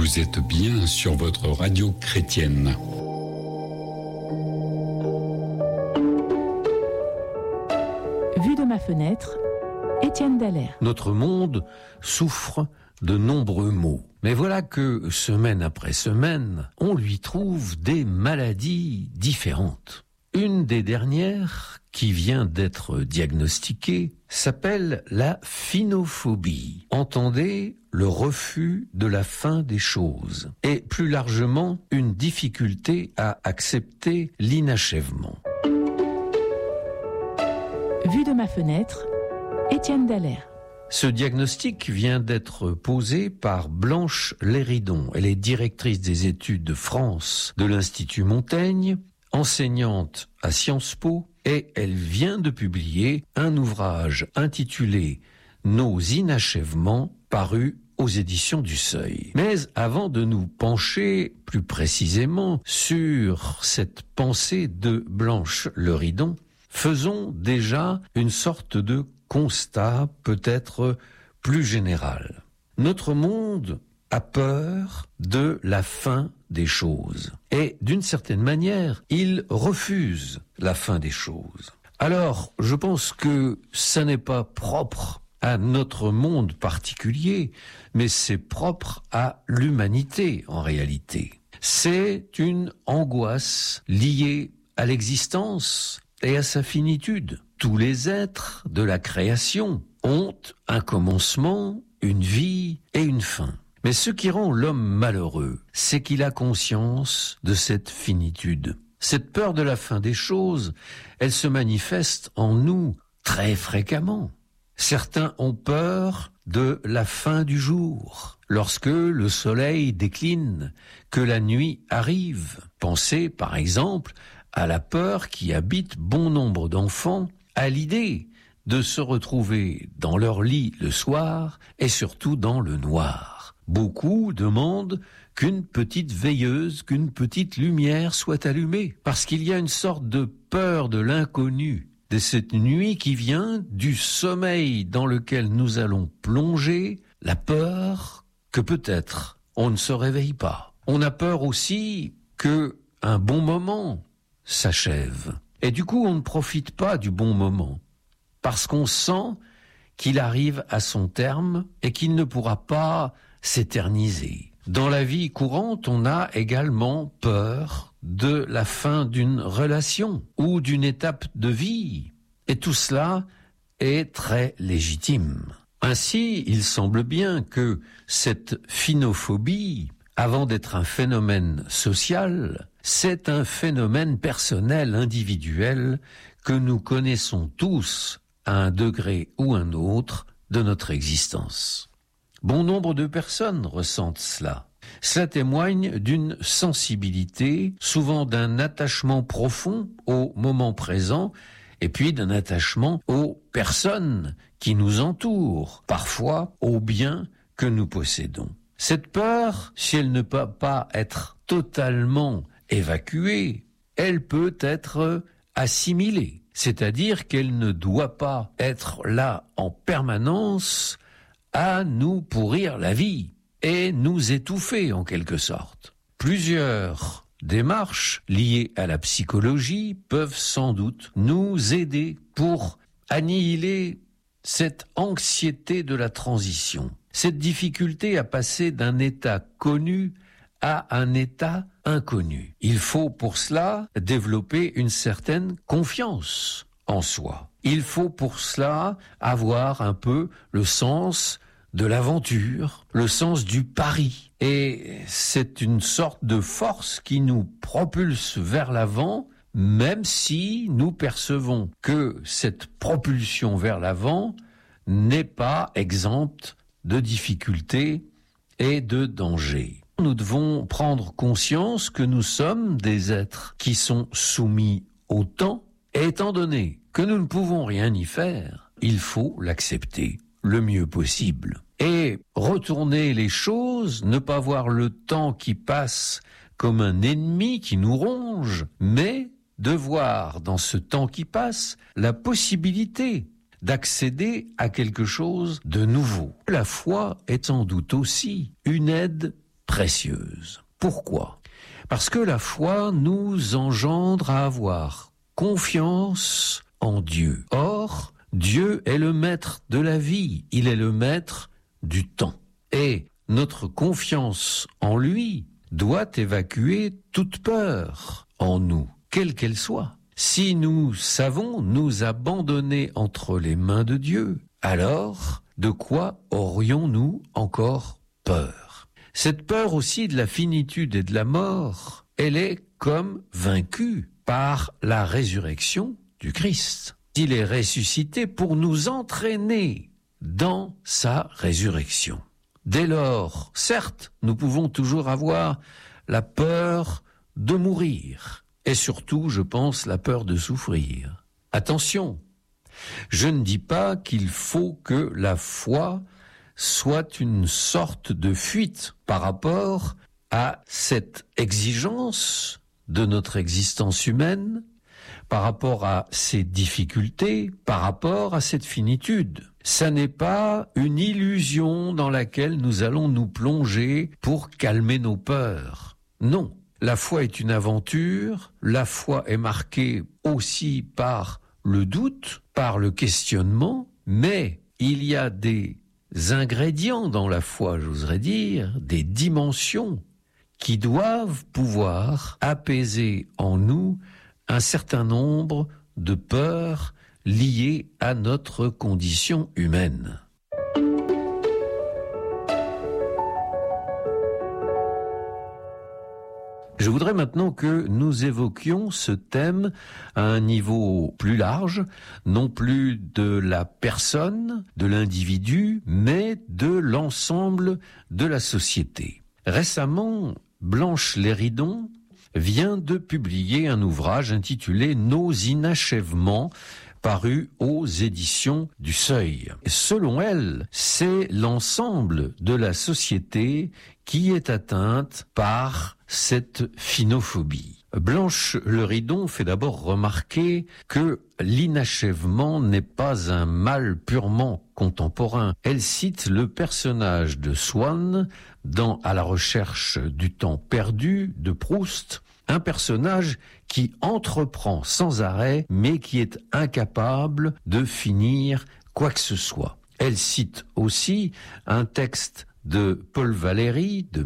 Vous êtes bien sur votre radio chrétienne. Vue de ma fenêtre, Étienne Dallaire. Notre monde souffre de nombreux maux. Mais voilà que, semaine après semaine, on lui trouve des maladies différentes. Une des dernières, qui vient d'être diagnostiquée, s'appelle la phinophobie. Entendez, le refus de la fin des choses. Et plus largement, une difficulté à accepter l'inachèvement. Vue de ma fenêtre, Étienne Dallaire. Ce diagnostic vient d'être posé par Blanche Léridon. Elle est directrice des études de France de l'Institut Montaigne, enseignante à Sciences Po, et elle vient de publier un ouvrage intitulé « Nos inachèvements » paru aux éditions du Seuil. Mais avant de nous pencher plus précisément sur cette pensée de Blanche Léridon, faisons déjà une sorte de constat peut-être plus général. Notre monde a peur de la fin des choses. Et d'une certaine manière, il refuse la fin des choses. Alors, je pense que ça n'est pas propre à notre monde particulier, mais c'est propre à l'humanité en réalité. C'est une angoisse liée à l'existence et à sa finitude. Tous les êtres de la création ont un commencement, une vie et une fin. Mais ce qui rend l'homme malheureux, c'est qu'il a conscience de cette finitude. Cette peur de la fin des choses, elle se manifeste en nous très fréquemment. Certains ont peur de la fin du jour, lorsque le soleil décline, que la nuit arrive. Pensez par exemple à la peur qui habite bon nombre d'enfants, à l'idée de se retrouver dans leur lit le soir et surtout dans le noir. Beaucoup demandent qu'une petite veilleuse, qu'une petite lumière soit allumée, parce qu'il y a une sorte de peur de l'inconnu, de cette nuit qui vient du sommeil dans lequel nous allons plonger, la peur que peut-être on ne se réveille pas. On a peur aussi que un bon moment s'achève. Et du coup, on ne profite pas du bon moment, parce qu'on sent qu'il arrive à son terme et qu'il ne pourra pas s'éterniser. Dans la vie courante, on a également peur de la fin d'une relation ou d'une étape de vie. Et tout cela est très légitime. Ainsi, il semble bien que cette phinophobie, avant d'être un phénomène social, c'est un phénomène personnel, individuel, que nous connaissons tous à un degré ou un autre de notre existence. Bon nombre de personnes ressentent cela. Cela témoigne d'une sensibilité, souvent d'un attachement profond au moment présent, et puis d'un attachement aux personnes qui nous entourent, parfois aux biens que nous possédons. Cette peur, si elle ne peut pas être totalement évacuée, elle peut être assimilée, c'est-à-dire qu'elle ne doit pas être là en permanence à nous pourrir la vie et nous étouffer en quelque sorte. Plusieurs démarches liées à la psychologie peuvent sans doute nous aider pour annihiler cette anxiété de la transition, cette difficulté à passer d'un état connu à un état inconnu. Il faut pour cela développer une certaine confiance en soi. Il faut pour cela avoir un peu le sens de l'aventure, le sens du pari. Et c'est une sorte de force qui nous propulse vers l'avant, même si nous percevons que cette propulsion vers l'avant n'est pas exempte de difficultés et de dangers. Nous devons prendre conscience que nous sommes des êtres qui sont soumis au temps, et étant donné que nous ne pouvons rien y faire, il faut l'accepter le mieux possible. Et retourner les choses, ne pas voir le temps qui passe comme un ennemi qui nous ronge, mais de voir dans ce temps qui passe la possibilité d'accéder à quelque chose de nouveau. La foi est sans doute aussi une aide précieuse. Pourquoi ? Parce que la foi nous engendre à avoir confiance en Dieu. Or, Dieu est le maître de la vie, il est le maître du temps. Et notre confiance en lui doit évacuer toute peur en nous, quelle qu'elle soit. Si nous savons nous abandonner entre les mains de Dieu, alors de quoi aurions-nous encore peur ? Cette peur aussi de la finitude et de la mort, elle est comme vaincue par la résurrection du Christ. Il est ressuscité pour nous entraîner dans sa résurrection. Dès lors, certes, nous pouvons toujours avoir la peur de mourir et surtout, je pense, la peur de souffrir. Attention, je ne dis pas qu'il faut que la foi soit une sorte de fuite par rapport à cette exigence de notre existence humaine, par rapport à ces difficultés, par rapport à cette finitude. Ça n'est pas une illusion dans laquelle nous allons nous plonger pour calmer nos peurs. Non, la foi est une aventure, la foi est marquée aussi par le doute, par le questionnement, mais il y a des ingrédients dans la foi, j'oserais dire, des dimensions qui doivent pouvoir apaiser en nous un certain nombre de peurs liées à notre condition humaine. Je voudrais maintenant que nous évoquions ce thème à un niveau plus large, non plus de la personne, de l'individu, mais de l'ensemble de la société. Récemment, Blanche Léridon vient de publier un ouvrage intitulé « Nos inachèvements », paru aux éditions du Seuil. Selon elle, c'est l'ensemble de la société qui est atteinte par cette phinophobie. Blanche Léridon fait d'abord remarquer que l'inachèvement n'est pas un mal purement contemporain. Elle cite le personnage de Swann dans « À la recherche du temps perdu » de Proust, un personnage qui entreprend sans arrêt, mais qui est incapable de finir quoi que ce soit. Elle cite aussi un texte de Paul Valéry de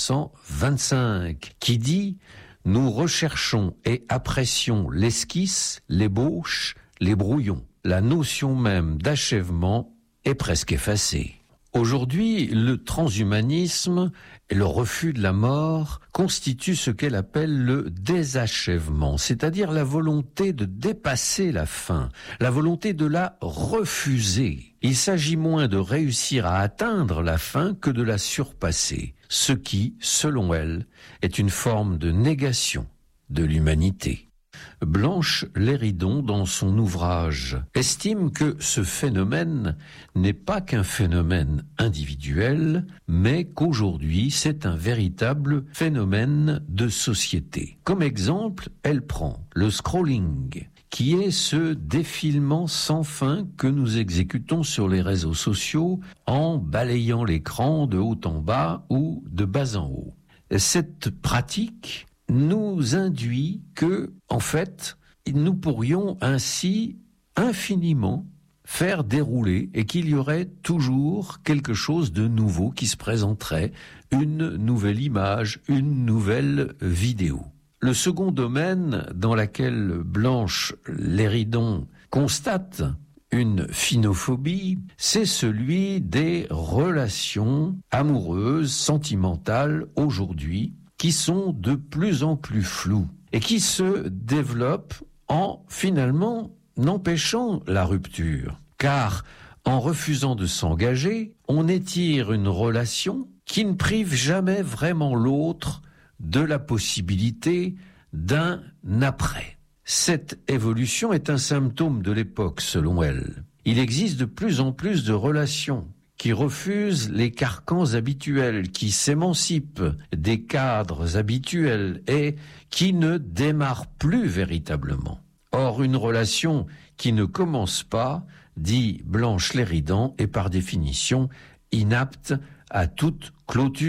1925 qui dit « Nous recherchons et apprécions l'esquisse, l'ébauche, les brouillons. La notion même d'achèvement est presque effacée. » Aujourd'hui, le transhumanisme et le refus de la mort constituent ce qu'elle appelle le désachèvement, c'est-à-dire la volonté de dépasser la fin, la volonté de la refuser. Il s'agit moins de réussir à atteindre la fin que de la surpasser, ce qui, selon elle, est une forme de négation de l'humanité. Blanche Léridon, dans son ouvrage, estime que ce phénomène n'est pas qu'un phénomène individuel, mais qu'aujourd'hui c'est un véritable phénomène de société. Comme exemple, elle prend le scrolling, qui est ce défilement sans fin que nous exécutons sur les réseaux sociaux en balayant l'écran de haut en bas ou de bas en haut. Cette pratique nous induit que, en fait, nous pourrions ainsi infiniment faire dérouler et qu'il y aurait toujours quelque chose de nouveau qui se présenterait, une nouvelle image, une nouvelle vidéo. Le second domaine dans lequel Blanche Léridon constate une phinophobie, c'est celui des relations amoureuses, sentimentales aujourd'hui, qui sont de plus en plus floues et qui se développent en finalement n'empêchant la rupture. Car en refusant de s'engager, on étire une relation qui ne prive jamais vraiment l'autre de la possibilité d'un après. Cette évolution est un symptôme de l'époque, selon elle. Il existe de plus en plus de relations qui refusent les carcans habituels, qui s'émancipent des cadres habituels et qui ne démarrent plus véritablement. Or, une relation qui ne commence pas, dit Blanche Léridon, est par définition inapte à toute clôture.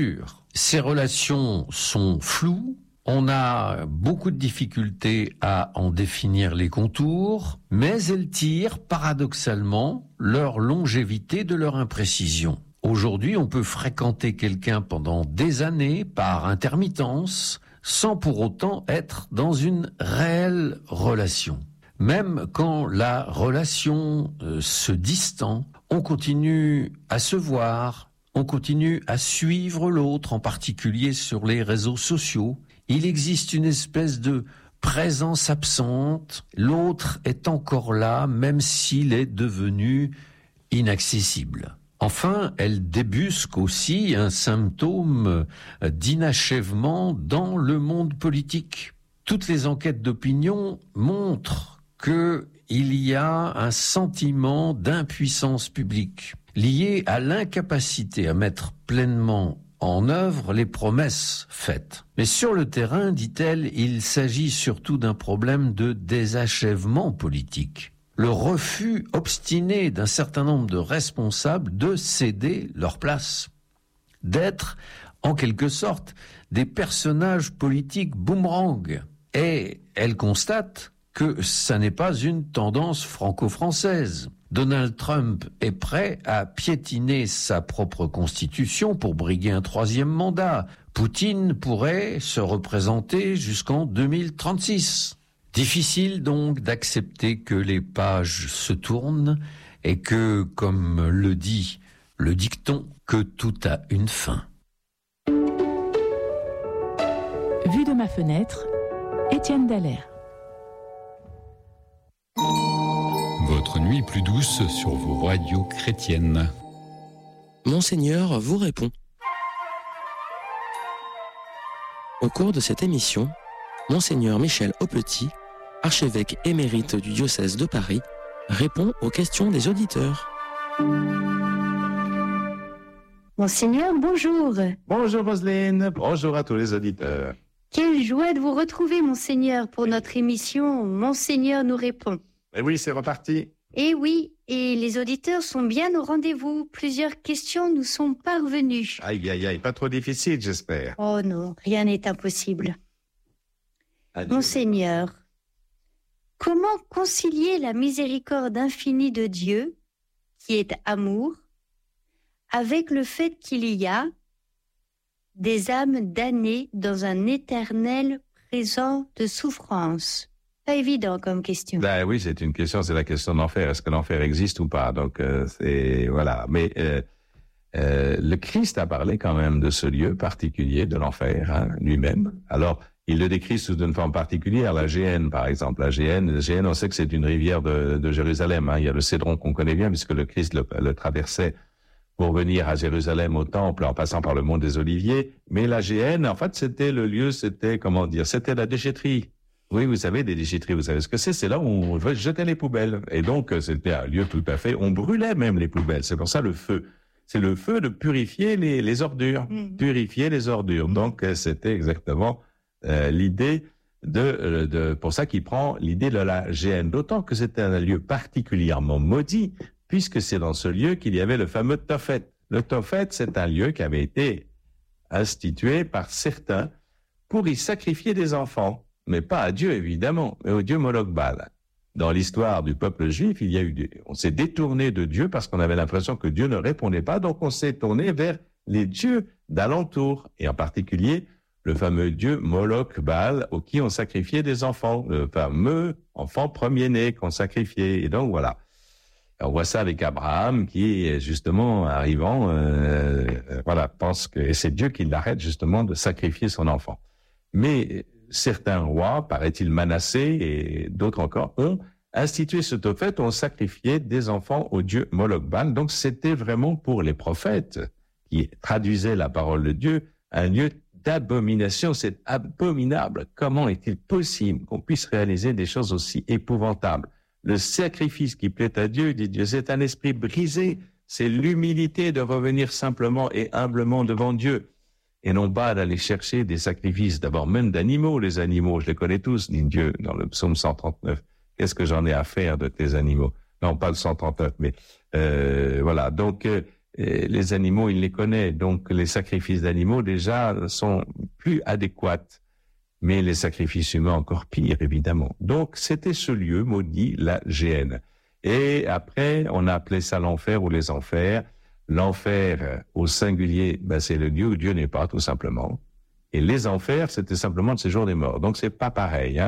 Ces relations sont floues. On a beaucoup de difficultés à en définir les contours, mais elles tirent paradoxalement leur longévité de leur imprécision. Aujourd'hui, on peut fréquenter quelqu'un pendant des années par intermittence, sans pour autant être dans une réelle relation. Même quand la relation se distend, on continue à se voir, on continue à suivre l'autre, en particulier sur les réseaux sociaux. Il existe une espèce de présence absente. L'autre est encore là, même s'il est devenu inaccessible. Enfin, elle débusque aussi un symptôme d'inachèvement dans le monde politique. Toutes les enquêtes d'opinion montrent qu'il y a un sentiment d'impuissance publique lié à l'incapacité à mettre pleinement en œuvre les promesses faites. Mais sur le terrain, dit-elle, il s'agit surtout d'un problème de désachèvement politique. Le refus obstiné d'un certain nombre de responsables de céder leur place, d'être, en quelque sorte, des personnages politiques boomerang. Et elle constate que ça n'est pas une tendance franco-française. Donald Trump est prêt à piétiner sa propre constitution pour briguer un 3e mandat. Poutine pourrait se représenter jusqu'en 2036. Difficile donc d'accepter que les pages se tournent et que, comme le dit le dicton, que tout a une fin. Vue de ma fenêtre, Étienne Dallaire. Votre nuit plus douce sur vos radios chrétiennes. Monseigneur vous répond. Au cours de cette émission, Monseigneur Michel Aupetit, archevêque émérite du diocèse de Paris, répond aux questions des auditeurs. Monseigneur, bonjour. Bonjour Roselyne, bonjour à tous les auditeurs. Quelle joie de vous retrouver, Monseigneur, pour notre émission Monseigneur nous répond. Et oui, c'est reparti. Eh oui, et les auditeurs sont bien au rendez-vous. Plusieurs questions nous sont parvenues. Aïe, aïe, aïe, pas trop difficile, j'espère. Oh non, rien n'est impossible. Adieu. Monseigneur, comment concilier la miséricorde infinie de Dieu, qui est amour, avec le fait qu'il y a des âmes damnées dans un éternel présent de souffrance? Pas évident comme question. Ben oui, c'est une question, c'est la question de l'enfer. Est-ce que l'enfer existe ou pas? Donc c'est voilà. Mais le Christ a parlé quand même de ce lieu particulier de l'enfer, lui-même. Alors il le décrit sous une forme particulière, la Géhenne par exemple. La Géhenne, on sait que c'est une rivière de Jérusalem. Il y a le Cédron qu'on connaît bien puisque le Christ le traversait pour venir à Jérusalem au temple en passant par le mont des Oliviers. Mais la Géhenne, en fait, c'était le lieu, c'était la déchetterie. Oui, vous savez, des déchetteries, vous savez ce que c'est? C'est là où on jetait les poubelles. Et donc, c'était un lieu tout à fait... On brûlait même les poubelles. C'est pour ça le feu. C'est le feu de purifier les ordures. Purifier les ordures. Donc, c'était exactement l'idée pour ça qu'il prend l'idée de la Géhenne. D'autant que c'était un lieu particulièrement maudit, puisque c'est dans ce lieu qu'il y avait le fameux Tophet. Le Tophet, c'est un lieu qui avait été institué par certains pour y sacrifier des enfants. Mais pas à Dieu, évidemment, mais au dieu Moloch Baal. Dans l'histoire du peuple juif, on s'est détourné de Dieu parce qu'on avait l'impression que Dieu ne répondait pas, donc on s'est tourné vers les dieux d'alentour, et en particulier le fameux dieu Moloch Baal, au qui on sacrifiait des enfants, le fameux enfant premier-né qu'on sacrifiait. Et donc voilà. On voit ça avec Abraham qui, justement, arrivant, pense que et c'est Dieu qui l'arrête justement de sacrifier son enfant. Mais certains rois, paraît-il Manassé et d'autres encore, ont institué ce Tophet, ont sacrifié des enfants au dieu Moloch Baal. Donc c'était vraiment pour les prophètes qui traduisaient la parole de Dieu un lieu d'abomination. C'est abominable. Comment est-il possible qu'on puisse réaliser des choses aussi épouvantables? Le sacrifice qui plaît à Dieu, dit Dieu, c'est un esprit brisé. C'est l'humilité de revenir simplement et humblement devant Dieu. Et non pas d'aller chercher des sacrifices, d'abord même d'animaux. Les animaux, je les connais tous, dit Dieu dans le psaume 139. Qu'est-ce que j'en ai à faire de tes animaux? Non, pas le 139, mais voilà. Donc, les animaux, il les connaît. Donc, les sacrifices d'animaux, déjà, sont plus adéquats. Mais les sacrifices humains, encore pire, évidemment. Donc, c'était ce lieu maudit, la Géhenne. Et après, on a appelé ça l'enfer ou les enfers. L'enfer, au singulier, c'est le lieu où Dieu n'est pas, tout simplement. Et les enfers, c'était simplement le séjour des morts. Donc, c'est pas pareil.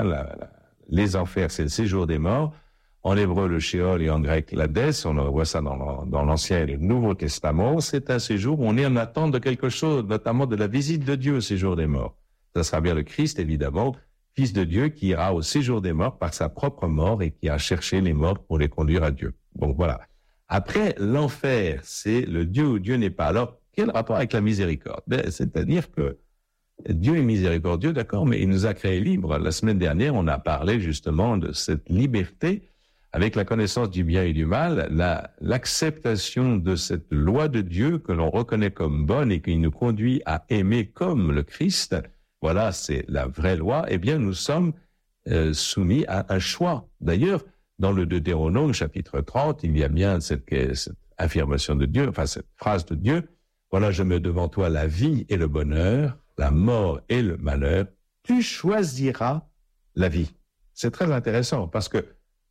Les enfers, c'est le séjour des morts. En hébreu, le Sheol, et en grec, l'Hadès. On voit ça dans l'Ancien et le Nouveau Testament. C'est un séjour où on est en attente de quelque chose, notamment de la visite de Dieu au séjour des morts. Ça sera bien le Christ, évidemment, Fils de Dieu, qui ira au séjour des morts par sa propre mort et qui a cherché les morts pour les conduire à Dieu. Donc voilà. Après, l'enfer, c'est le Dieu où Dieu n'est pas. Alors, quel rapport avec la miséricorde? C'est-à-dire que Dieu est miséricordieux, d'accord, mais il nous a créés libres. La semaine dernière, on a parlé justement de cette liberté avec la connaissance du bien et du mal, l'acceptation de cette loi de Dieu que l'on reconnaît comme bonne et qui nous conduit à aimer comme le Christ. Voilà, c'est la vraie loi. Eh bien, nous sommes soumis à un choix. D'ailleurs, dans le Deutéronome, chapitre 30, il y a bien cette affirmation de Dieu, enfin cette phrase de Dieu. Voilà, je mets devant toi la vie et le bonheur, la mort et le malheur. Tu choisiras la vie. C'est très intéressant parce que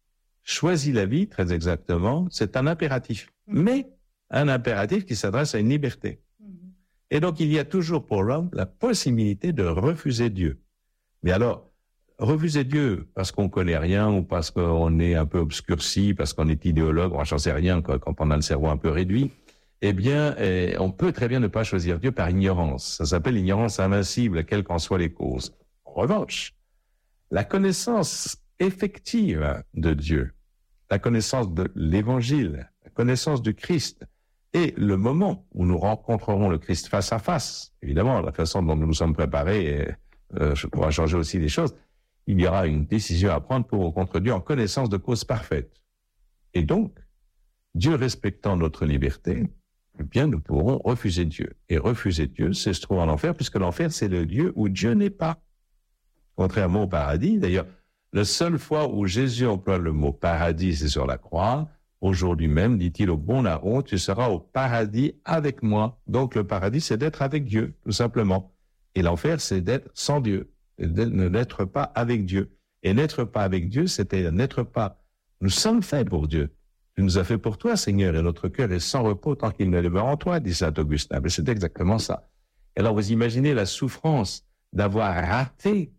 choisis la vie, très exactement, c'est un impératif. Mais un impératif qui s'adresse à une liberté. Et donc, il y a toujours pour l'homme la possibilité de refuser Dieu. Mais alors, refuser Dieu parce qu'on connaît rien ou parce qu'on est un peu obscurci, parce qu'on est idéologue, on n'en sait rien quand on a le cerveau un peu réduit, eh bien, on peut très bien ne pas choisir Dieu par ignorance. Ça s'appelle l'ignorance invincible, quelles qu'en soient les causes. En revanche, la connaissance effective de Dieu, la connaissance de l'Évangile, la connaissance du Christ, et le moment où nous rencontrerons le Christ face à face, évidemment, la façon dont nous nous sommes préparés pourra changer aussi les choses, il y aura une décision à prendre pour rencontrer Dieu en connaissance de cause parfaite. Et donc, Dieu respectant notre liberté, eh bien, nous pourrons refuser Dieu. Et refuser Dieu, c'est se trouver en enfer, puisque l'enfer, c'est le lieu où Dieu n'est pas. Contrairement au paradis, d'ailleurs, la seule fois où Jésus emploie le mot paradis, c'est sur la croix. Aujourd'hui même, dit-il au bon larron, tu seras au paradis avec moi. Donc le paradis, c'est d'être avec Dieu, tout simplement. Et l'enfer, c'est d'être sans Dieu, de n'être pas avec Dieu. Et n'être pas avec Dieu, c'était n'être pas. Nous sommes faits pour Dieu. Tu nous as fait pour toi, Seigneur, et notre cœur est sans repos tant qu'il ne demeure en toi, dit saint Augustin. Mais c'est exactement ça. Et alors vous imaginez la souffrance d'avoir raté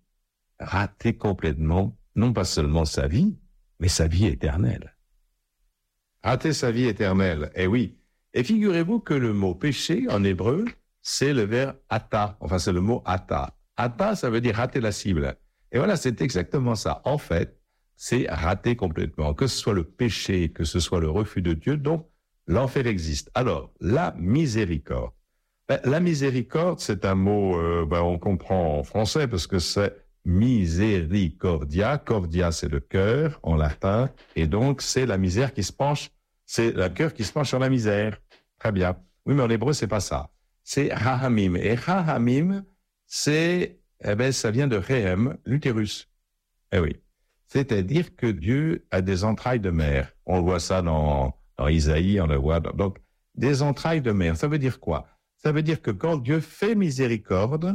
complètement, non pas seulement sa vie, mais sa vie éternelle. Rater sa vie éternelle, eh oui. Et figurez-vous que le mot péché, en hébreu, c'est le verbe ata. Enfin, c'est le mot ata. Ata, ça veut dire rater la cible. Et voilà, c'est exactement ça. En fait, c'est rater complètement. Que ce soit le péché, que ce soit le refus de Dieu, donc l'enfer existe. Alors, la miséricorde. La miséricorde, c'est un mot, on comprend en français parce que c'est misericordia. Cordia, c'est le cœur en latin. Et donc, c'est la misère qui se penche, c'est le cœur qui se penche sur la misère. Très bien. Oui, mais en hébreu, c'est pas ça. C'est rahamim. Et rahamim, c'est, ça vient de rehem, l'utérus. Eh oui. C'est-à-dire que Dieu a des entrailles de mère. On voit ça dans Isaïe, on le voit. Donc, des entrailles de mère. Ça veut dire quoi? Ça veut dire que quand Dieu fait miséricorde,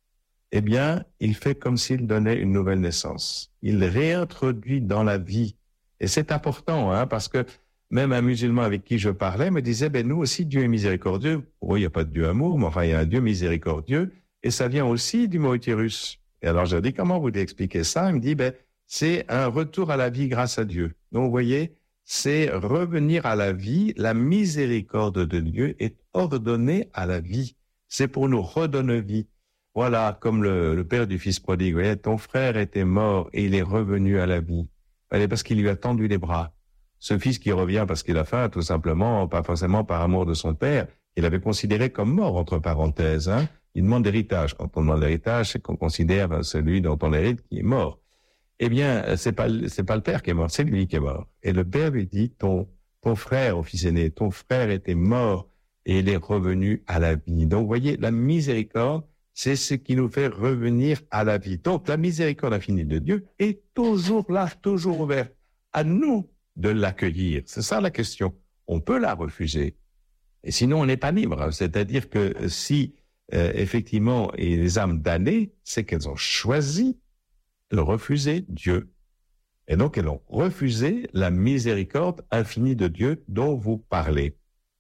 eh bien, il fait comme s'il donnait une nouvelle naissance. Il réintroduit dans la vie. Et c'est important, parce que même un musulman avec qui je parlais me disait, nous aussi, Dieu est miséricordieux. Oui, il n'y a pas de Dieu amour, mais enfin, il y a un Dieu miséricordieux. Et ça vient aussi du mot utérus. Et alors, je lui ai dit, comment vous expliquez ça? Il me dit, c'est un retour à la vie grâce à Dieu. Donc, vous voyez, c'est revenir à la vie. La miséricorde de Dieu est ordonnée à la vie. C'est pour nous redonner vie. Voilà, comme le père du fils prodigue. Vous voyez, ton frère était mort et il est revenu à la vie. Parce qu'il lui a tendu les bras. Ce fils qui revient parce qu'il a faim, tout simplement, pas forcément par amour de son père, il avait considéré comme mort, entre parenthèses. Il demande l'héritage. Quand on demande l'héritage, c'est qu'on considère celui dont on hérite qui est mort. Eh bien, c'est pas le père qui est mort, c'est lui qui est mort. Et le père lui dit, ton frère, au fils aîné, ton frère était mort et il est revenu à la vie. Donc, vous voyez, la miséricorde, c'est ce qui nous fait revenir à la vie. Donc, la miséricorde infinie de Dieu est toujours là, toujours ouverte. À nous de l'accueillir. C'est ça la question. On peut la refuser, Et sinon, on n'est pas libre. C'est-à-dire que si, effectivement, et les âmes damnées, c'est qu'elles ont choisi de refuser Dieu. Et donc, elles ont refusé la miséricorde infinie de Dieu dont vous parlez.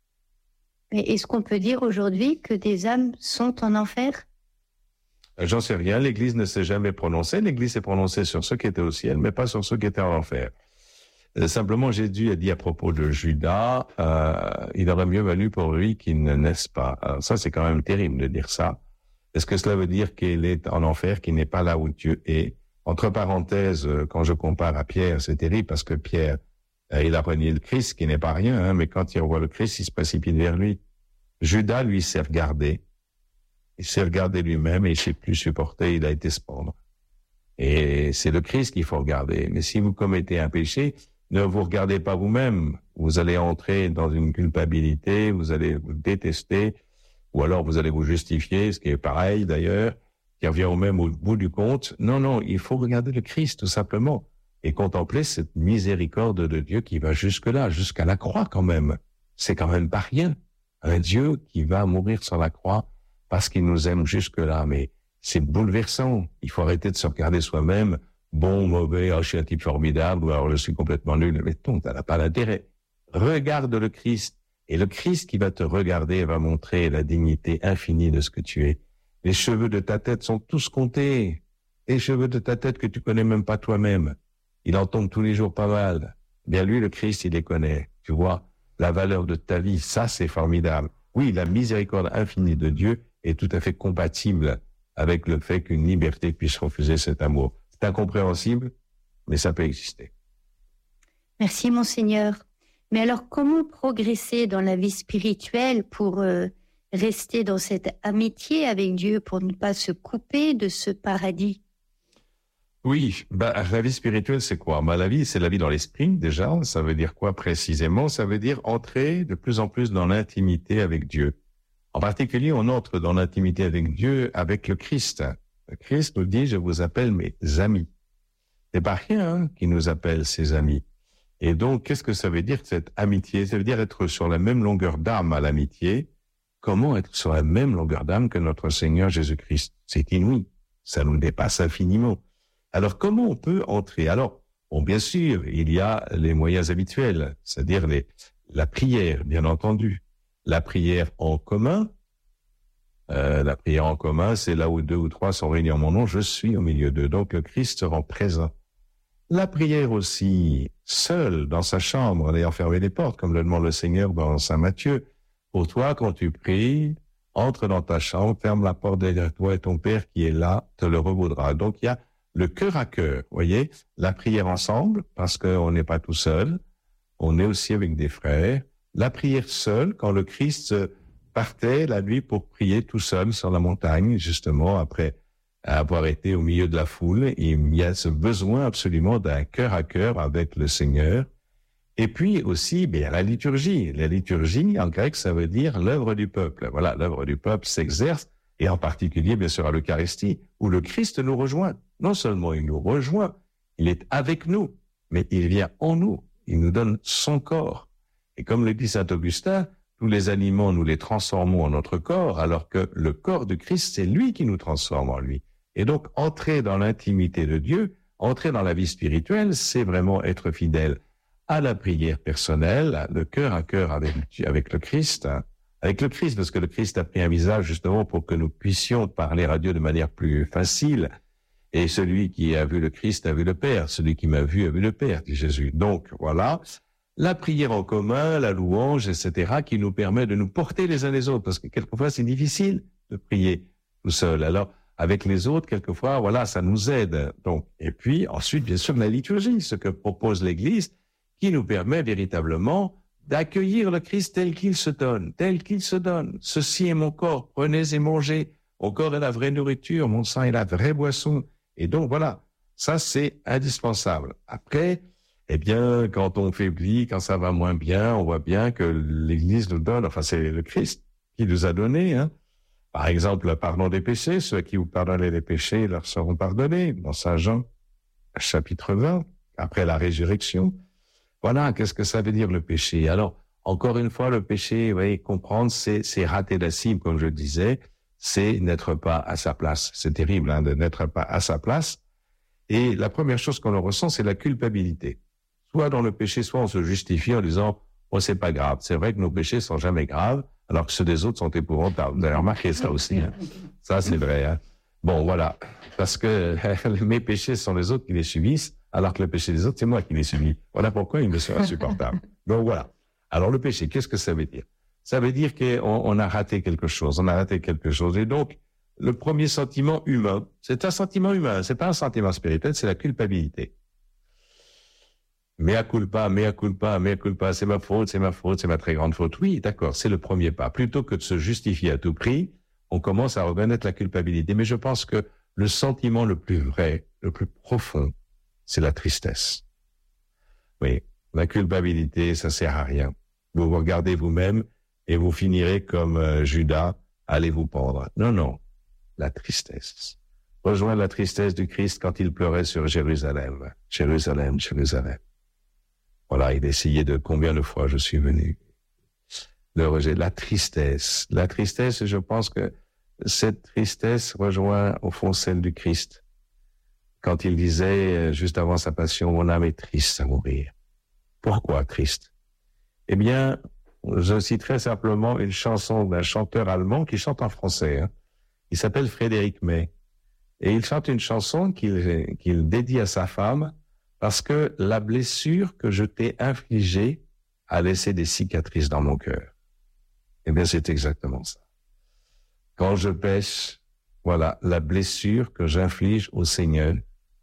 Mais est-ce qu'on peut dire aujourd'hui que des âmes sont en enfer? J'en sais rien. L'Église ne s'est jamais prononcée. L'Église s'est prononcée sur ceux qui étaient au ciel, mais pas sur ceux qui étaient en enfer. Simplement, Jésus a dit à propos de Judas, il aurait mieux valu pour lui qu'il ne naisse pas. Alors ça, c'est quand même terrible de dire ça. Est-ce que cela veut dire qu'il est en enfer, qu'il n'est pas là où Dieu est? Entre parenthèses, quand je compare à Pierre, c'est terrible parce que Pierre, il a renié le Christ, qui n'est pas rien, hein, mais quand il revoit le Christ, il se précipite vers lui. Judas, lui, s'est regardé. Il s'est regardé lui-même et il ne s'est plus supporté, il a été se pendre. Et c'est le Christ qu'il faut regarder. Mais si vous commettez un péché, ne vous regardez pas vous-même. Vous allez entrer dans une culpabilité, vous allez vous détester, ou alors vous allez vous justifier, ce qui est pareil d'ailleurs, qui revient au même au bout du compte. Non, il faut regarder le Christ tout simplement et contempler cette miséricorde de Dieu qui va jusque-là, jusqu'à la croix quand même. C'est quand même pas rien. Un Dieu qui va mourir sur la croix parce qu'il nous aime jusque-là. Mais c'est bouleversant. Il faut arrêter de se regarder soi-même. Bon, mauvais, je suis un type formidable, ou alors je suis complètement nul. Mais non, ça n'a pas d'intérêt. Regarde le Christ. Et le Christ qui va te regarder va montrer la dignité infinie de ce que tu es. Les cheveux de ta tête sont tous comptés. Les cheveux de ta tête que tu connais même pas toi-même. Il en tombe tous les jours pas mal. Bien lui, le Christ, il les connaît. Tu vois, la valeur de ta vie, ça c'est formidable. Oui, la miséricorde infinie de Dieu est tout à fait compatible avec le fait qu'une liberté puisse refuser cet amour. C'est incompréhensible, mais ça peut exister. Merci, Monseigneur. Mais alors, comment progresser dans la vie spirituelle pour rester dans cette amitié avec Dieu, pour ne pas se couper de ce paradis? Oui, la vie spirituelle, c'est quoi? La vie, c'est la vie dans l'esprit, déjà. Ça veut dire quoi précisément? Ça veut dire entrer de plus en plus dans l'intimité avec Dieu. En particulier, on entre dans l'intimité avec Dieu, avec le Christ. Le Christ nous dit, je vous appelle mes amis. C'est pas rien qui nous appelle ses amis. Et donc, qu'est-ce que ça veut dire, cette amitié? Ça veut dire être sur la même longueur d'âme à l'amitié. Comment être sur la même longueur d'âme que notre Seigneur Jésus-Christ? C'est inouï. Ça nous dépasse infiniment. Alors, comment on peut entrer? Alors, bon, bien sûr, il y a les moyens habituels, c'est-à-dire la prière, bien entendu. La prière en commun. La prière en commun, c'est là où 2 ou 3 sont réunis en mon nom, je suis au milieu d'eux. Donc, le Christ se rend présent. La prière aussi, seule, dans sa chambre, en ayant fermé les portes, comme le demande le Seigneur dans Saint Matthieu. Pour toi, quand tu pries, entre dans ta chambre, ferme la porte derrière toi et ton Père qui est là te le revaudra. Donc, il y a le cœur à cœur, voyez, la prière ensemble, parce qu'on n'est pas tout seul, on est aussi avec des frères. La prière seule, quand le Christ partait la nuit pour prier tout seul sur la montagne, justement, après avoir été au milieu de la foule, il y a ce besoin absolument d'un cœur à cœur avec le Seigneur. Et puis aussi, la liturgie. La liturgie, en grec, ça veut dire l'œuvre du peuple. Voilà, l'œuvre du peuple s'exerce, et en particulier, bien sûr, à l'Eucharistie, où le Christ nous rejoint. Non seulement il nous rejoint, il est avec nous, mais il vient en nous. Il nous donne son corps. Et comme le dit saint Augustin, tous les aliments, nous les transformons en notre corps, alors que le corps de Christ, c'est lui qui nous transforme en lui. Et donc, entrer dans l'intimité de Dieu, entrer dans la vie spirituelle, c'est vraiment être fidèle à la prière personnelle, le cœur à cœur avec le Christ, parce que le Christ a pris un visage justement pour que nous puissions parler à Dieu de manière plus facile. Et celui qui a vu le Christ a vu le Père. Celui qui m'a vu a vu le Père, dit Jésus. Donc, voilà. La prière en commun, la louange, etc., qui nous permet de nous porter les uns les autres. Parce que quelquefois, c'est difficile de prier tout seul. Alors, avec les autres, quelquefois, voilà, ça nous aide. Donc, et puis, ensuite, bien sûr, la liturgie, ce que propose l'Église, qui nous permet véritablement d'accueillir le Christ tel qu'il se donne, tel qu'il se donne. Ceci est mon corps, prenez et mangez. Mon corps est la vraie nourriture, mon sang est la vraie boisson. Et donc, voilà, ça, c'est indispensable. Après, quand on faiblit, quand ça va moins bien, on voit bien que l'Église nous donne, c'est le Christ qui nous a donné, Par exemple, le pardon des péchés, ceux qui vous pardonnez les péchés leur seront pardonnés, dans Saint Jean, chapitre 20, après la résurrection. Voilà, qu'est-ce que ça veut dire le péché? Alors, Encore une fois, le péché, vous voyez, comprendre, c'est rater la cible, comme je le disais, c'est n'être pas à sa place. C'est terrible, hein, de n'être pas à sa place. Et la première chose qu'on ressent, c'est la culpabilité. Soit dans le péché, soit on se justifie en disant « Oh, c'est pas grave ». C'est vrai que nos péchés sont jamais graves, alors que ceux des autres sont épouvantables. Vous avez remarqué ça aussi, hein. Ça, c'est vrai, hein. Bon, voilà. Parce que mes péchés sont les autres qui les subissent, alors que le péché des autres, c'est moi qui les subis. Voilà pourquoi il me sera insupportable. Donc voilà. Alors le péché, qu'est-ce que ça veut dire? Ça veut dire qu'on a raté quelque chose. On a raté quelque chose. Et donc, le premier sentiment humain, c'est un sentiment humain. C'est pas un sentiment spirituel, c'est la culpabilité. Mea culpa, mea culpa, mea culpa, c'est ma faute, c'est ma très grande faute. Oui, d'accord, c'est le premier pas. Plutôt que de se justifier à tout prix, on commence à reconnaître la culpabilité. Mais je pense que le sentiment le plus vrai, le plus profond, c'est la tristesse. Oui, la culpabilité, ça sert à rien. Vous vous regardez vous-même et vous finirez comme Judas, allez vous pendre. Non, non, la tristesse. Rejoindre la tristesse du Christ quand il pleurait sur Jérusalem. Jérusalem, Jérusalem. Voilà, il essayait de combien de fois je suis venu. Le rejet, la tristesse. La tristesse, je pense que cette tristesse rejoint au fond celle du Christ. Quand il disait, juste avant sa passion, mon âme est triste à mourir. Pourquoi triste? Eh bien, je citerai simplement une chanson d'un chanteur allemand qui chante en français. Hein. Il s'appelle Frédéric May. Et il chante une chanson qu'il dédie à sa femme parce que la blessure que je t'ai infligée a laissé des cicatrices dans mon cœur. Eh bien, c'est exactement ça. Quand je pêche, voilà, la blessure que j'inflige au Seigneur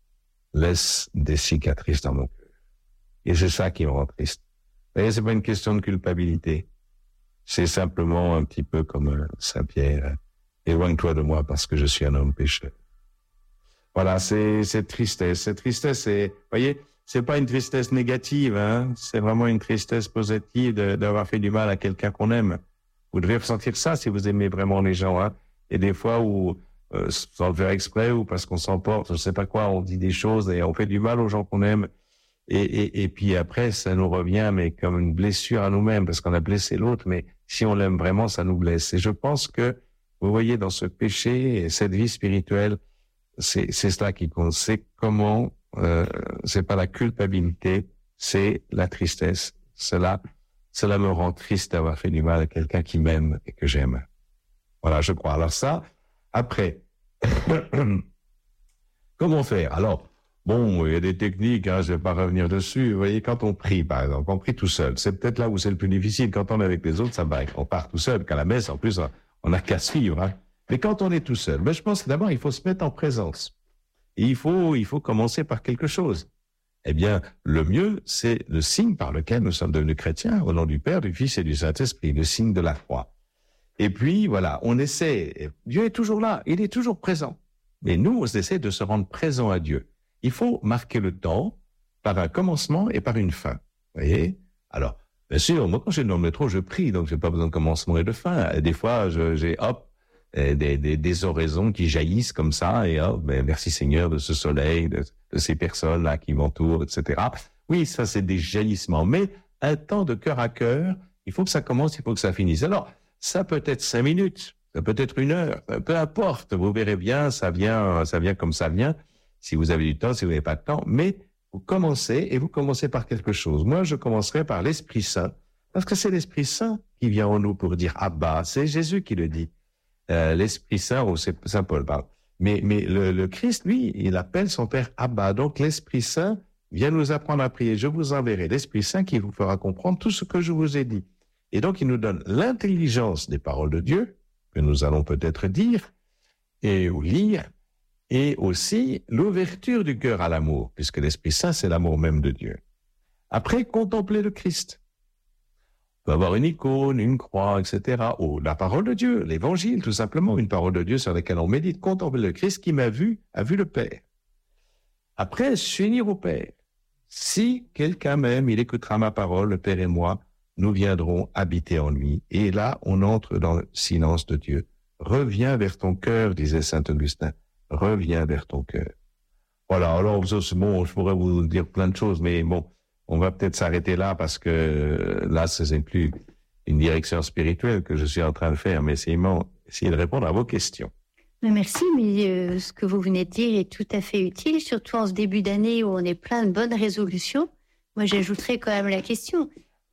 laisse des cicatrices dans mon cœur. Et c'est ça qui me rend triste. Vous voyez, c'est pas une question de culpabilité. C'est simplement un petit peu comme Saint Pierre. Éloigne-toi de moi parce que je suis un homme pécheur. Voilà, c'est tristesse. Cette tristesse, vous voyez, c'est pas une tristesse négative, hein. C'est vraiment une tristesse positive d'avoir fait du mal à quelqu'un qu'on aime. Vous devez ressentir ça si vous aimez vraiment les gens, hein. Et des fois où, sans le faire exprès ou parce qu'on s'emporte, je sais pas quoi, on dit des choses et on fait du mal aux gens qu'on aime. Et puis après, ça nous revient, mais comme une blessure à nous-mêmes, parce qu'on a blessé l'autre, mais si on l'aime vraiment, ça nous blesse. Et je pense que, vous voyez, dans ce péché et cette vie spirituelle, c'est cela qui compte. C'est comment, c'est pas la culpabilité, c'est la tristesse. Cela me rend triste d'avoir fait du mal à quelqu'un qui m'aime et que j'aime. Voilà, je crois. Alors ça, après, comment faire? Alors, bon, il y a des techniques, hein, je vais pas revenir dessus. Vous voyez, quand on prie, par exemple, on prie tout seul. C'est peut-être là où c'est le plus difficile. Quand on est avec les autres, ça va. On part tout seul. Qu'à la messe, en plus, on n'a qu'à suivre, hein. Mais quand on est tout seul, je pense que d'abord, il faut se mettre en présence. Et il faut commencer par quelque chose. Eh bien, le mieux, c'est le signe par lequel nous sommes devenus chrétiens, au nom du Père, du Fils et du Saint-Esprit, le signe de la croix. Et puis, voilà, on essaie. Dieu est toujours là, il est toujours présent. Mais nous, on essaie de se rendre présent à Dieu. Il faut marquer le temps par un commencement et par une fin. Vous voyez? Alors, bien sûr, moi, quand je suis dans le métro, je prie, donc j'ai pas besoin de commencement et de fin. Et des fois, j'ai, des oraisons qui jaillissent comme ça, et merci Seigneur de ce soleil, de ces personnes-là qui m'entourent, etc. Oui, ça, c'est des jaillissements. Mais un temps de cœur à cœur, il faut que ça commence, il faut que ça finisse. Alors, ça peut être 5 minutes, ça peut être 1 heure, peu importe, vous verrez bien, ça vient comme ça vient. Si vous avez du temps, si vous n'avez pas de temps, mais vous commencez par quelque chose. Moi, je commencerai par l'Esprit Saint, parce que c'est l'Esprit Saint qui vient en nous pour dire Abba. C'est Jésus qui le dit. L'Esprit Saint, ou c'est Saint Paul, pardon. Mais le Christ, lui, il appelle son Père Abba. Donc l'Esprit Saint vient nous apprendre à prier. Je vous enverrai l'Esprit Saint qui vous fera comprendre tout ce que je vous ai dit. Et donc, il nous donne l'intelligence des paroles de Dieu, que nous allons peut-être dire ou lire, et aussi l'ouverture du cœur à l'amour, puisque l'Esprit Saint, c'est l'amour même de Dieu. Après, contempler le Christ. On peut avoir une icône, une croix, etc. Ou la parole de Dieu, l'évangile, tout simplement, une parole de Dieu sur laquelle on médite, contempler le Christ qui a vu le Père. Après, s'unir au Père. Si quelqu'un m'aime, il écoutera ma parole, le Père et moi, nous viendrons habiter en lui. Et là, on entre dans le silence de Dieu. Reviens vers ton cœur, disait saint Augustin. Reviens vers ton cœur. Voilà, alors, bon, je pourrais vous dire plein de choses, mais bon, on va peut-être s'arrêter là parce que là, ce n'est plus une direction spirituelle que je suis en train de faire, mais c'est essayer de répondre à vos questions. Merci, mais ce que vous venez de dire est tout à fait utile, surtout en ce début d'année où on est plein de bonnes résolutions. Moi, j'ajouterais quand même la question.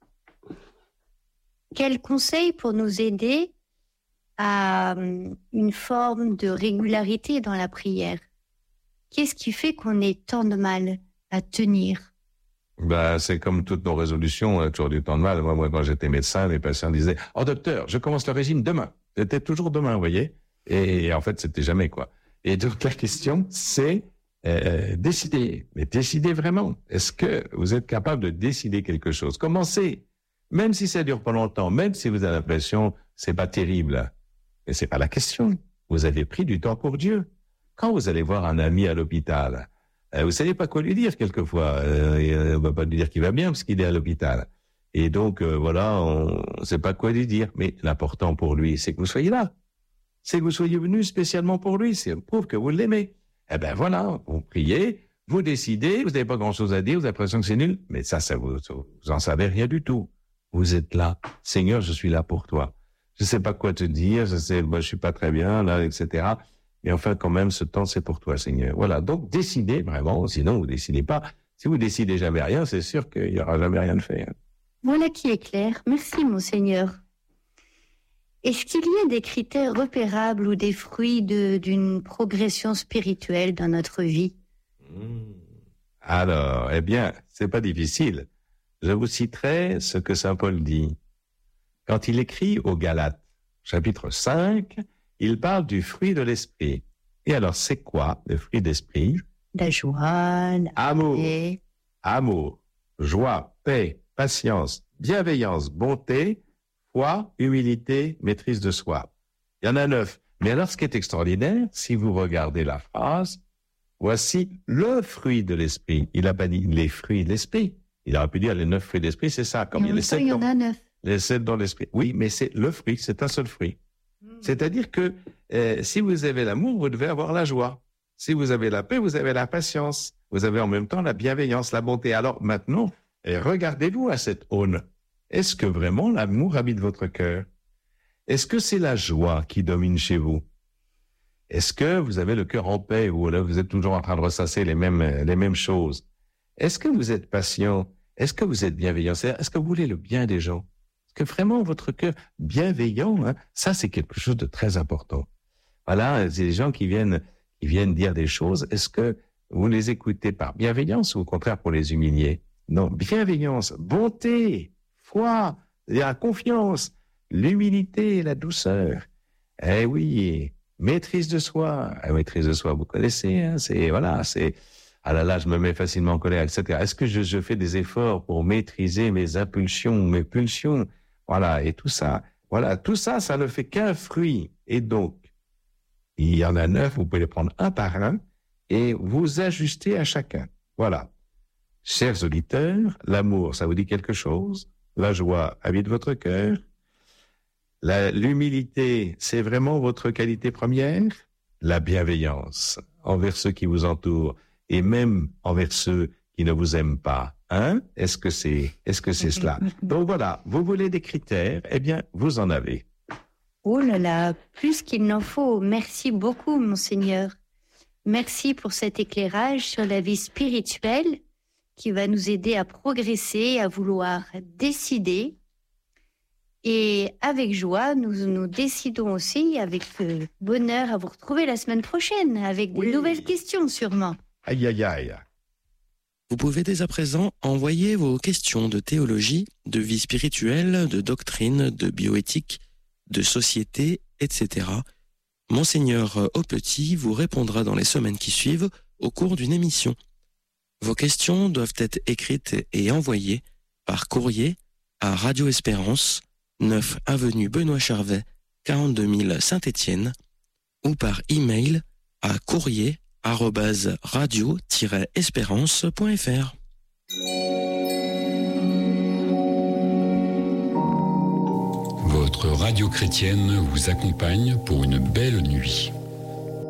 Quel conseil pour nous aider à une forme de régularité dans la prière? Qu'est-ce qui fait qu'on ait tant de mal à tenir? C'est comme toutes nos résolutions, on a toujours du temps de mal. Moi, quand j'étais médecin, les patients disaient « Oh docteur, je commence le régime demain ». C'était toujours demain, vous voyez. Et en fait, c'était jamais, quoi. Et donc, la question, c'est décider. Mais décider vraiment. Est-ce que vous êtes capable de décider quelque chose? Commencez. Même si ça dure pas longtemps, même si vous avez l'impression c'est pas terrible. Mais c'est pas la question. Vous avez pris du temps pour Dieu. Quand vous allez voir un ami à l'hôpital, vous savez pas quoi lui dire quelquefois. On va pas lui dire qu'il va bien parce qu'il est à l'hôpital. Et donc, voilà, on sait pas quoi lui dire. Mais l'important pour lui, c'est que vous soyez là. C'est que vous soyez venu spécialement pour lui. C'est prouve que vous l'aimez. Eh ben voilà, vous priez, vous décidez, vous n'avez pas grand-chose à dire, vous avez l'impression que c'est nul. Mais ça vous en savez rien du tout. Vous êtes là. Seigneur, je suis là pour toi. Je sais pas quoi te dire, je suis pas très bien, là, etc. Mais enfin, quand même, ce temps, c'est pour toi, Seigneur. Voilà. Donc, décidez vraiment. Sinon, vous décidez pas. Si vous décidez jamais rien, c'est sûr qu'il y aura jamais rien de fait. Voilà qui est clair. Merci, Monseigneur. Est-ce qu'il y a des critères repérables ou des fruits d'une progression spirituelle dans notre vie? Alors, eh bien, c'est pas difficile. Je vous citerai ce que saint Paul dit. Quand il écrit aux Galates, chapitre 5, il parle du fruit de l'esprit. Et alors, c'est quoi le fruit d'esprit? La joie, amour, amour, joie, paix, patience, bienveillance, bonté, foi, humilité, maîtrise de soi. Il y en a 9. Mais alors, ce qui est extraordinaire, si vous regardez la phrase, voici le fruit de l'esprit. Il n'a pas dit les fruits de l'esprit. Il aurait pu dire les 9 fruits de l'esprit, c'est ça. Comme il y a les 7 en a 9. Les 7 dans l'esprit. Oui, mais c'est le fruit, c'est un seul fruit. C'est-à-dire que si vous avez l'amour, vous devez avoir la joie. Si vous avez la paix, vous avez la patience. Vous avez en même temps la bienveillance, la bonté. Alors maintenant, regardez-vous à cette aune. Est-ce que vraiment l'amour habite votre cœur? Est-ce que c'est la joie qui domine chez vous? Est-ce que vous avez le cœur en paix ou là vous êtes toujours en train de ressasser les mêmes choses? Est-ce que vous êtes patient? Est-ce que vous êtes bienveillant? Est-ce que vous voulez le bien des gens? Est-ce que vraiment votre cœur bienveillant, ça c'est quelque chose de très important. Voilà, c'est des gens qui viennent dire des choses. Est-ce que vous les écoutez par bienveillance ou au contraire pour les humilier? Non, bienveillance, bonté, foi, la confiance, l'humilité, la douceur. Eh oui, maîtrise de soi. Maîtrise de soi, vous connaissez, c'est ah là là, je me mets facilement en colère, etc. Est-ce que je fais des efforts pour maîtriser mes impulsions, mes pulsions? Voilà, et tout ça. Voilà, tout ça, ça ne fait qu'un fruit. Et donc, il y en a 9, vous pouvez les prendre un par un et vous ajuster à chacun. Voilà. Chers auditeurs, l'amour, ça vous dit quelque chose? La joie habite votre cœur. L'humilité, c'est vraiment votre qualité première. La bienveillance envers ceux qui vous entourent et même envers ceux qui ne vous aiment pas. Est-ce que c'est cela? Donc voilà, vous voulez des critères? Eh bien, vous en avez. Oh là là, plus qu'il n'en faut. Merci beaucoup, Monseigneur. Merci pour cet éclairage sur la vie spirituelle qui va nous aider à progresser, à vouloir décider. Et avec joie, nous décidons aussi, avec bonheur, à vous retrouver la semaine prochaine, avec de nouvelles questions sûrement. Aïe, aïe, aïe. Vous pouvez dès à présent envoyer vos questions de théologie, de vie spirituelle, de doctrine, de bioéthique, de société, etc. Monseigneur Aupetit vous répondra dans les semaines qui suivent au cours d'une émission. Vos questions doivent être écrites et envoyées par courrier à Radio Espérance, 9 avenue Benoît Charvet, 42 000 Saint-Étienne, ou par email à courrier@radio-espérance.fr. Votre radio chrétienne vous accompagne pour une belle nuit.